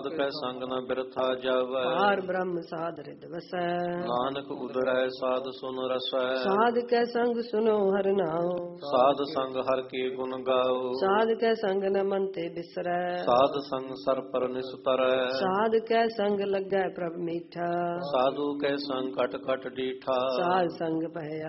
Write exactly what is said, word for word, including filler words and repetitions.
ਕੈ ਸੰਗ ਨ ਬਿਰਥਾ ਜਾਵੈ। ਪਾਰ ਬ੍ਰਹਮ ਸਾਧ ਰਿਦ ਵਸੈ। ਨਾਨਕ ਉਦਰੈ ਸਾਧ ਸੁਨ ਰਸੈ। ਸਾਧ ਕੈ ਸੰਗ ਸੁਨੋ ਹਰਿ ਨਾਉ। ਸਾਧ ਸੰਗ ਹਰਿ ਕੇ ਗੁਣ ਗਾਓ। ਸਾਧ ਕੈ ਸੰਗ ਨ ਮਨ ਤੇ ਬਿਸਰੈ। ਸਾਧ ਸੰਗ ਸਰ ਪਰ ਨਿਸਤਰੈ। ਸਾਧ ਕੈ ਸੰਗ ਲੱਗੈ ਪ੍ਰਭ ਮੀਠਾ। ਸਾਧੂ ਕੈ ਸੰਗ ਕਟ ਕਟ ਡੀਠਾ। ਸਾਧ ਸੰਗ ਭਇਆ